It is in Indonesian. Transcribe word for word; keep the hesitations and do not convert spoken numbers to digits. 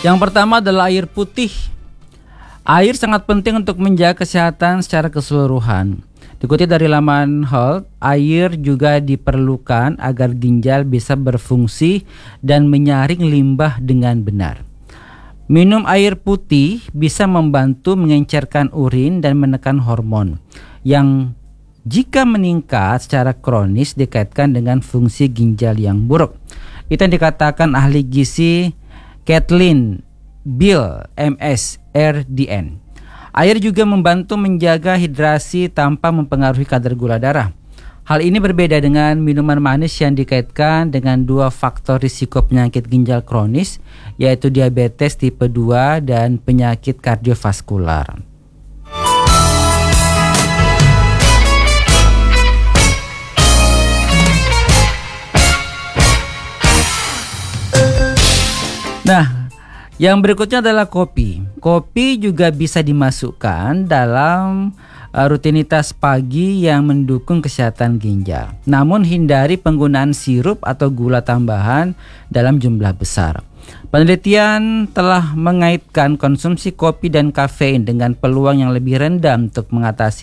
Yang pertama adalah air putih. Air sangat penting untuk menjaga kesehatan secara keseluruhan. Dikutip dari laman Health, air juga diperlukan agar ginjal bisa berfungsi dan menyaring limbah dengan benar. Minum air putih bisa membantu mengencerkan urin dan menekan hormon yang jika meningkat secara kronis dikaitkan dengan fungsi ginjal yang buruk. Itu yang dikatakan ahli gizi Kathleen Bill, M S, R D N. Air juga membantu menjaga hidrasi tanpa mempengaruhi kadar gula darah. Hal ini berbeda dengan minuman manis yang dikaitkan dengan dua faktor risiko penyakit ginjal kronis, yaitu diabetes tipe dua dan penyakit kardiovaskular. Nah, yang berikutnya adalah kopi. Kopi juga bisa dimasukkan dalam uh, rutinitas pagi yang mendukung kesehatan ginjal. Namun hindari penggunaan sirup atau gula tambahan dalam jumlah besar. Penelitian telah mengaitkan konsumsi kopi dan kafein dengan peluang yang lebih rendah untuk mengatasi